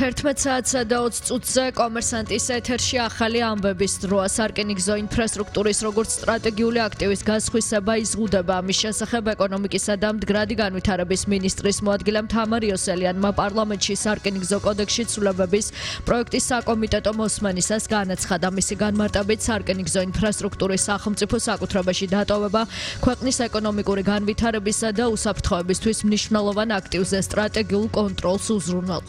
11 საათსა და 20 წუთზე კომერსანტის ეთერში ახალი ამბების დროა. სარკინიგზო ინფრასტრუქტურის როგორც სტრატეგიული აქტივის გასხვისება იზღუდება. ამის შესახებ ეკონომიკისა და მდგრადი განვითარების მინისტრის მოადგილემ თამარ იოსელიანმა პარლამენტში სარკინიგზო კოდექსში ცვლილებების პროექტის საკომიტეტო მოსმენისას განაცხადა. მისი განმარტებით სარკინიგზო ინფრასტრუქტურის სახელმწიფო საკუთრებაში დატოვება ქვეყნის ეკონომიკური განვითარებისა და უსაფრთხოებისთვის მნიშვნელოვან აქტივზე სტრატეგიულ კონტროლს უზრუნველყოფს.